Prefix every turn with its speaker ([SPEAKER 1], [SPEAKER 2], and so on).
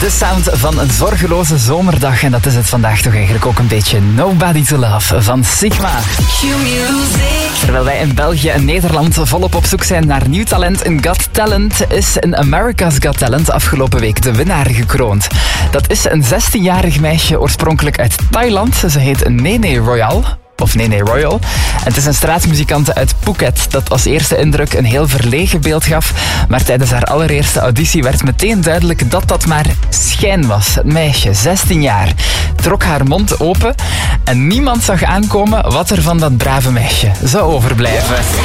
[SPEAKER 1] De sound van een zorgeloze zomerdag. En dat is het vandaag toch eigenlijk ook een beetje. Nobody to Love van Sigma. Terwijl wij in België en Nederland volop op zoek zijn naar nieuw talent in Got Talent, is in America's Got Talent afgelopen week de winnaar gekroond. Dat is een 16-jarig meisje oorspronkelijk uit Thailand. Ze heet Nene Royal. Of Nene Royal. En het is een straatmuzikante uit Phuket dat als eerste indruk een heel verlegen beeld gaf. Maar tijdens haar allereerste auditie werd meteen duidelijk dat dat maar schijn was. Het meisje, 16 jaar, trok haar mond open en niemand zag aankomen wat er van dat brave meisje zou overblijven.